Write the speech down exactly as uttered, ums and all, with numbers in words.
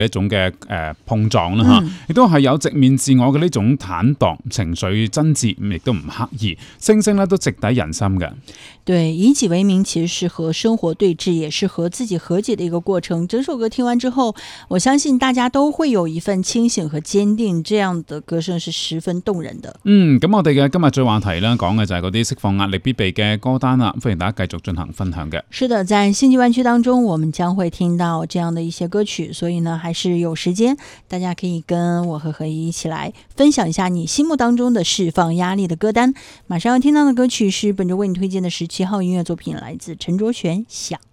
一種嘅誒、呃、碰撞啦嚇，亦都係有直面自我嘅呢種坦蕩，情緒真摯，亦都唔刻意，星星咧都直抵人心嘅。 對，以己為名其實是和生活對峙，也是和自己和解的一個過程。整首歌聽完之後，我相信大家都會有一份清醒和堅定，這樣的歌聲是十分動人的。 嗯，咁我哋嘅今日最話題咧講嘅就係嗰啲釋放壓力必備嘅歌單啦，歡迎大家繼續進行分享嘅。 是的，在星際灣區當中，我們將會聽到這樣的一些歌曲，所以呢，還是有時間，大家可以跟我和何一一起來分享一下你心目當中的釋放壓力的歌單。馬上要聽到的歌曲是本周為你推薦的十七號音樂作品，來自陳卓璇《想》。